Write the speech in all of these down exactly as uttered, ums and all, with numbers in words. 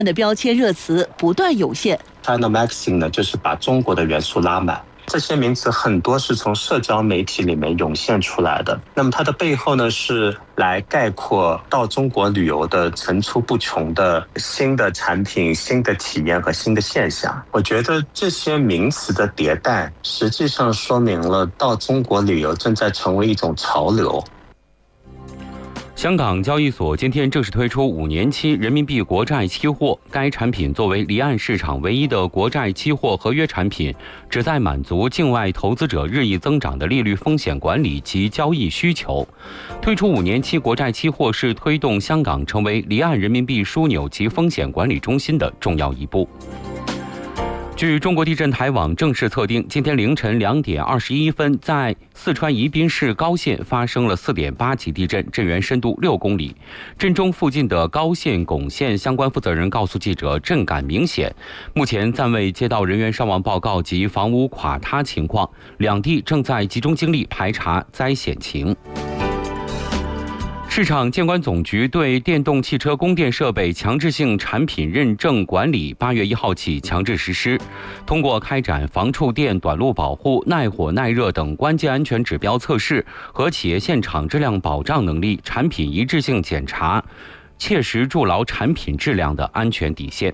的标签热词不断涌现。 China Magazine 呢，就是把中国的元素拉满。这些名词很多是从社交媒体里面涌现出来的，那么它的背后呢，是来概括到中国旅游的层出不穷的新的产品、新的体验和新的现象。我觉得这些名词的迭代，实际上说明了到中国旅游正在成为一种潮流。 香港交易所今天正式推出五年期人民币国债期货，该产品作为离岸市场唯一的国债期货合约产品，旨在满足境外投资者日益增长的利率风险管理及交易需求。推出五年期国债期货是推动香港成为离岸人民币枢纽及风险管理中心的重要一步。据中国地震台网正式测定，今天凌晨两点二十一分，在四川宜宾市高县发生了四点八级地震，震源深度六公里。震中附近的高县珙县相关负责人告诉记者，震感明显，目前暂未接到人员伤亡报告及房屋垮塌情况，两地正在集中精力排查灾险情。市场监管总局对电动汽车供电设备强制性产品认证管理八月一号起强制实施。通过开展防触电、短路保护、耐火耐热等关键安全指标测试和企业现场质量保障能力产品一致性检查，切实筑牢产品质量的安全底线。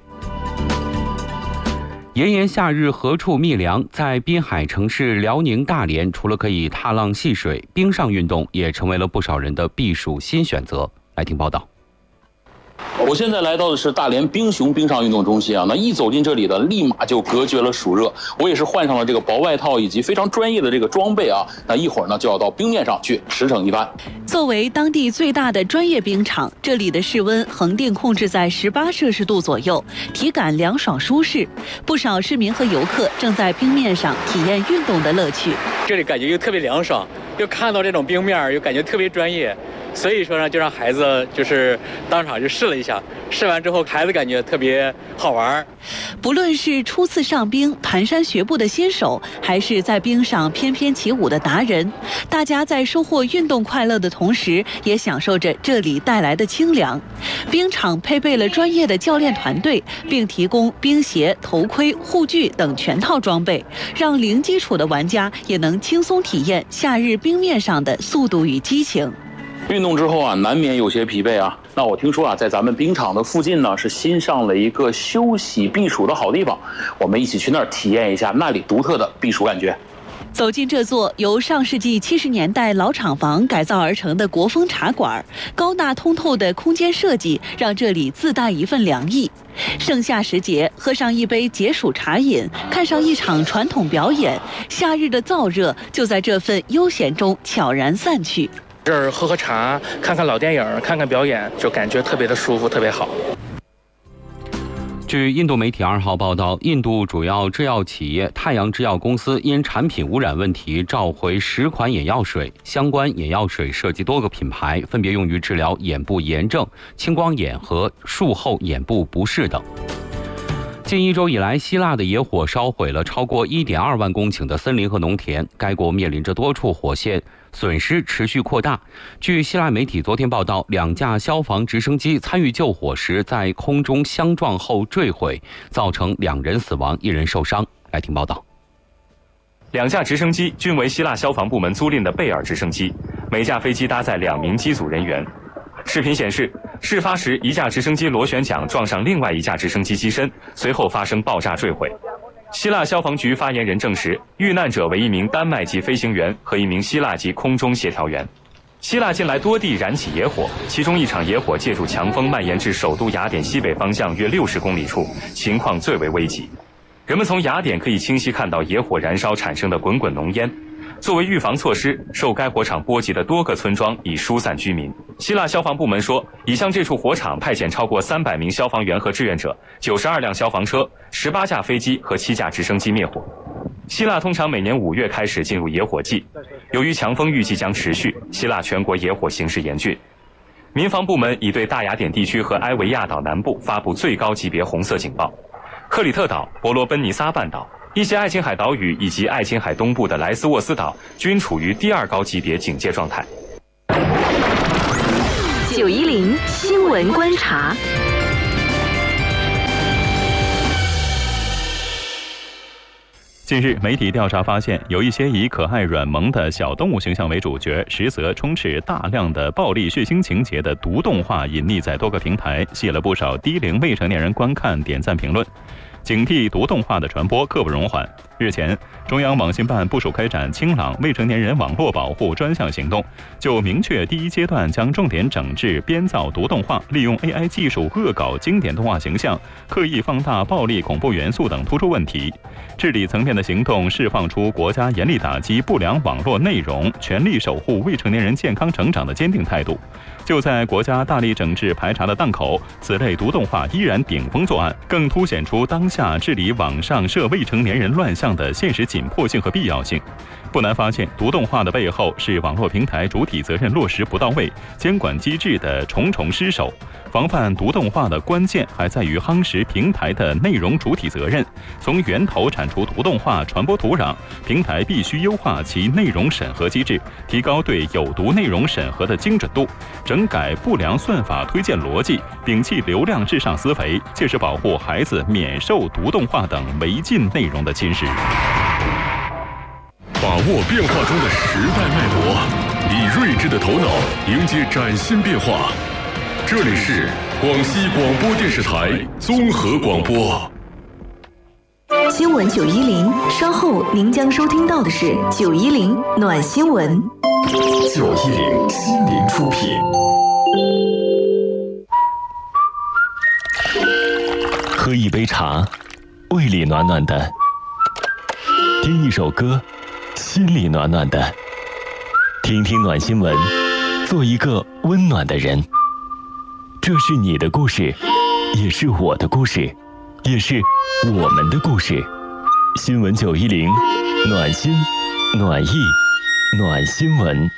炎炎夏日何处觅凉？在滨海城市辽宁大连，除了可以踏浪戏水，冰上运动也成为了不少人的避暑新选择。来听报道。 我现在来到的是大连冰熊冰上运动中心啊，那一走进这里的，立马就隔绝了暑热。我也是换上了这个薄外套以及非常专业的这个装备啊，那一会儿呢就要到冰面上去驰骋一番。 作为当地最大的专业冰场，这里的室温恒定控制在十八摄氏度左右，体感凉爽舒适。不少市民和游客正在冰面上体验运动的乐趣。 这里感觉又特别凉爽，又看到这种冰面，又感觉特别专业。所以说呢，就让孩子就是当场就试了一下，试完之后孩子感觉特别好玩。 不论是初次上冰、蹒跚学步的新手，还是在冰上翩翩起舞的达人，大家在收获运动快乐的同时，也享受着这里带来的清凉。冰场配备了专业的教练团队，并提供冰鞋、头盔、护具等全套装备，让零基础的玩家也能轻松体验夏日冰面上的速度与激情。 运动之后啊，难免有些疲惫啊。那我听说啊，在咱们冰场的附近呢，是新上了一个休息避暑的好地方，我们一起去那儿体验一下那里独特的避暑感觉。 走进这座由上世纪七十年代老厂房改造而成的国风茶馆，高大通透的空间设计让这里自带一份凉意。盛夏时节，喝上一杯解暑茶饮，看上一场传统表演，夏日的燥热就在这份悠闲中悄然散去。 这儿喝喝茶，看看老电影，看看表演，就感觉特别的舒服，特别好。 据印度媒体二号报道，印度主要制药企业太阳制药公司因产品污染问题召回十款眼药水，相关眼药水涉及多个品牌，分别用于治疗眼部炎症、青光眼和术后眼部不适等。近一周以来，希腊的野火烧毁了超过 一点二万公顷的森林和农田，该国面临着多处火线损失持续扩大。据希腊媒体昨天报道，两架消防直升机参与救火时在空中相撞后坠毁，造成两人死亡，一人受伤。来听报道。 两架直升机均为希腊消防部门租赁的贝尔直升机，每架飞机搭载两名机组人员。视频显示，事发时一架直升机螺旋桨撞上另外一架直升机机身，随后发生爆炸坠毁。希腊消防局发言人证实，遇难者为一名丹麦籍飞行员和一名希腊籍空中协调员。希腊近来多地燃起野火，其中一场野火借助强风蔓延至首都雅典西北方向约六十公里处，情况最为危急。人们从雅典可以清晰看到野火燃烧产生的滚滚浓烟。作为预防措施，受该火场波及的多个村庄已疏散居民。希腊消防部门说，已向这处火场派遣超过三百名消防员和志愿者、九十二辆消防车、十八架飞机和七架直升机灭火。希腊通常每年五月开始进入野火季，由于强风预计将持续，希腊全国野火形势严峻。民防部门已对大雅典地区和埃维亚岛南部发布最高级别红色警报。克里特岛、伯罗奔尼撒半岛、一些爱琴海岛屿以及爱琴海东部的莱斯沃斯岛均处于第二高级别警戒状态。 九一零新闻观察。 近日，媒体调查发现，有一些以可爱软萌的小动物形象为主角，实则充斥大量的暴力血腥情节的毒动画隐匿在多个平台，吸了不少低龄未成年人观看、点赞、评论。警惕毒动画的传播刻不容缓。日前，中央网信办部署开展清朗未成年人网络保护专项行动，就明确第一阶段将重点整治编造毒动画、利用 A I 技术恶搞经典动画形象、刻意放大暴力恐怖元素等突出问题。治理层面的行动释放出国家严厉打击不良网络内容、全力守护未成年人健康成长的坚定态度。就在国家大力整治排查的档口，此类毒动画依然顶风作案，更凸显出当下治理网上涉未成年人乱象的现实紧迫性和必要性。不难发现，毒动画的背后是网络平台主体责任落实不到位、监管机制的重重失守。防范毒动画的关键还在于夯实平台的内容主体责任，从源头铲除毒动画传播土壤。平台必须优化其内容审核机制，提高对有毒内容审核的精准度，整改不良算法推荐逻辑，摒弃流量至上思维，切实保护孩子免受毒动画等违禁内容的侵蚀。 把握变化中的时代脉搏，以睿智的头脑迎接崭新变化。这里是广西广播电视台综合广播。 新闻九一零，稍后您将收听到的是九一零暖新闻。 九一零心灵出品。 喝一杯茶，胃里暖暖的；听一首歌，心里暖暖的。听听暖新闻，做一个温暖的人。这是你的故事，也是我的故事，也是我们的故事。新闻九一零，暖心、暖意、暖新闻。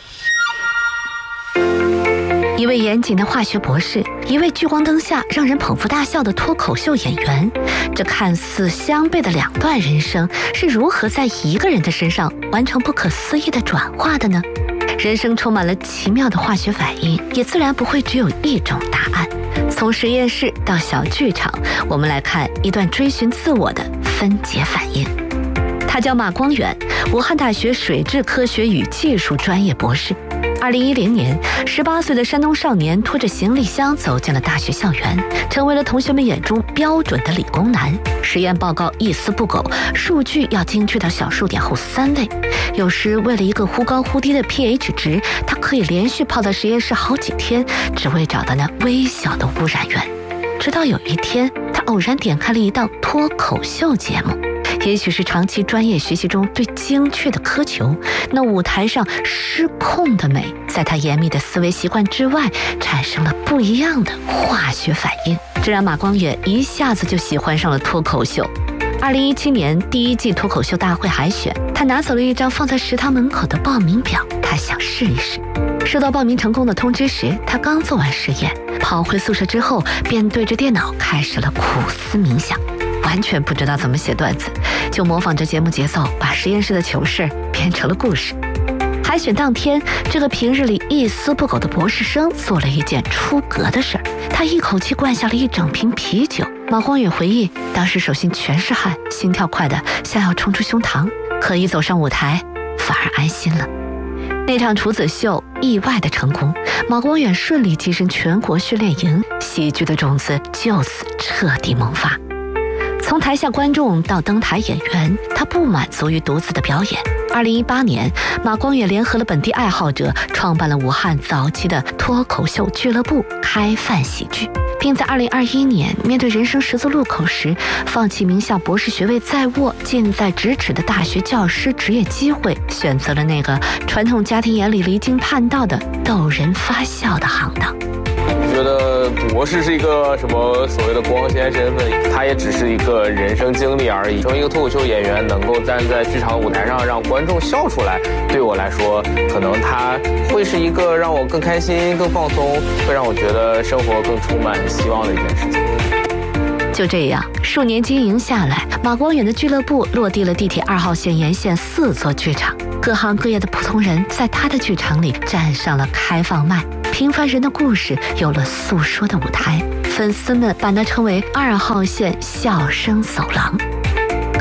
一位严谨的化学博士，一位聚光灯下让人捧腹大笑的脱口秀演员，这看似相悖的两段人生，是如何在一个人的身上完成不可思议的转化的呢？人生充满了奇妙的化学反应，也自然不会只有一种答案。从实验室到小剧场，我们来看一段追寻自我的分解反应。他叫马光远，武汉大学水质科学与技术专业博士。二零一零年，十八岁的山东少年拖着行李箱走进了大学校园，成为了同学们眼中标准的理工男。实验报告一丝不苟，数据要精确到小数点后三位。有时为了一个忽高忽低的 pH 值，他可以连续泡在实验室好几天，只为找到那微小的污染源。直到有一天，他偶然点开了一档脱口秀节目。也许是长期专业学习中对精确的苛求，那舞台上失控的美，在他严密的思维习惯之外，产生了不一样的化学反应，这让马光远一下子就喜欢上了脱口秀。二零一七年第一季脱口秀大会海选，他拿走了一张放在食堂门口的报名表，他想试一试。收到报名成功的通知时，他刚做完实验，跑回宿舍之后，便对着电脑开始了苦思冥想。完全不知道怎么写段子，就模仿着节目节奏，把实验室的糗事变成了故事。海选当天，这个平日里一丝不苟的博士生做了一件出格的事儿，他一口气灌下了一整瓶啤酒。马光远回忆，当时手心全是汗，心跳快的像要冲出胸膛，可一走上舞台，反而安心了。那场处子秀意外的成功，马光远顺利跻身全国训练营，喜剧的种子就此彻底萌发。从台下观众到登台演员，他不满足于独自的表演。二零一八年，马光远联合了本地爱好者，创办了武汉早期的脱口秀俱乐部开饭喜剧，并在二零二一年面对人生十字路口时，放弃名校博士学位在握、近在咫尺的大学教师职业机会，选择了那个传统家庭眼里离经叛道的逗人发笑的行当。 觉得博士是一个什么所谓的光鲜身份，他也只是一个人生经历而已。成为一个脱口秀演员，能够站在剧场舞台上让观众笑出来，对我来说，可能他会是一个让我更开心、更放松，会让我觉得生活更充满希望的一件事情。 就这样，数年经营下来，马光远的俱乐部落地了地铁二号线沿线四座剧场，各行各业的普通人在他的剧场里站上了开放麦。平凡人的故事有了诉说的舞台，粉丝们把它称为二号线笑声走廊。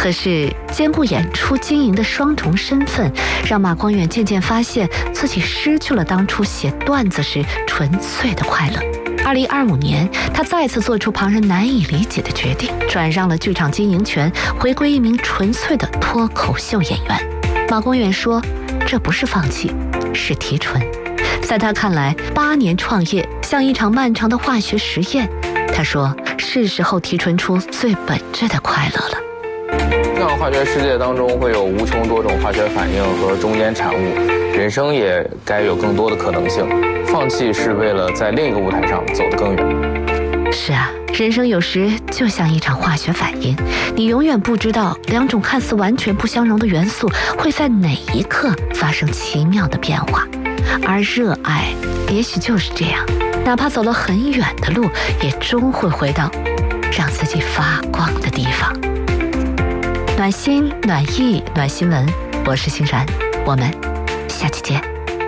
可是兼顾演出经营的双重身份，让马光远渐渐发现自己失去了当初写段子时纯粹的快乐。二零二五年，他再次做出旁人难以理解的决定，转让了剧场经营权，回归一名纯粹的脱口秀演员。马光远说，这不是放弃，是提纯。在他看来，八年创业像一场漫长的化学实验。他说，是时候提纯出最本质的快乐了。 像化学世界当中会有无穷多种化学反应和中间产物，人生也该有更多的可能性。放弃是为了在另一个舞台上走得更远。 是啊，人生有时就像一场化学反应，你永远不知道两种看似完全不相容的元素会在哪一刻发生奇妙的变化。而热爱也许就是这样，哪怕走了很远的路，也终会回到让自己发光的地方。暖心暖意暖新闻，我是欣然，我们下期见。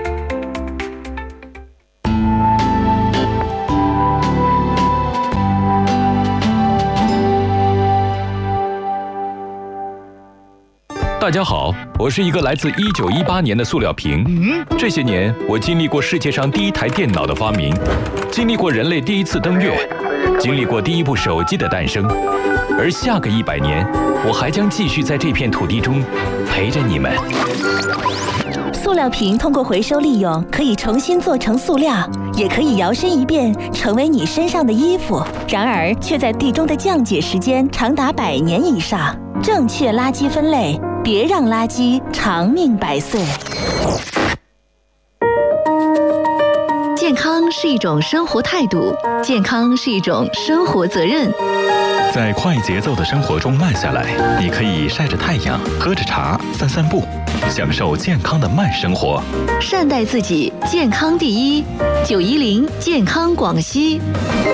大家好，我是一个来自一九一八年的塑料瓶。嗯，这些年我经历过世界上第一台电脑的发明，经历过人类第一次登月，经历过第一部手机的诞生，而下个一百年，我还将继续在这片土地中陪着你们。 塑料瓶通过回收利用，可以重新做成塑料，也可以摇身一变成为你身上的衣服。然而，却在地中的降解时间长达百年以上。正确垃圾分类，别让垃圾长命百岁。 健康是一种生活态度，健康是一种生活责任。 在快节奏的生活中慢下来，你可以晒着太阳，喝着茶，散散步，享受健康的慢生活。 善待自己，健康第一。九一零健康广西。